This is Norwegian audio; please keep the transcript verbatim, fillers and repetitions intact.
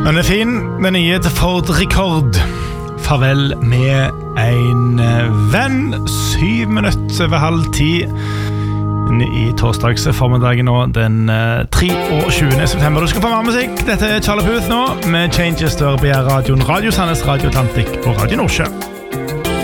Den er fin, den nye til Ford Rekord. Farvel med en venn. Syv minutter over halv ti i torsdags formiddagen nå, den treogtjúende september. Du skal få mer musikk. Dette er Charlie Puth nå, med Changes dør på radioen Radio Sandnes, Radio Atlantic og Radio Nordsjø.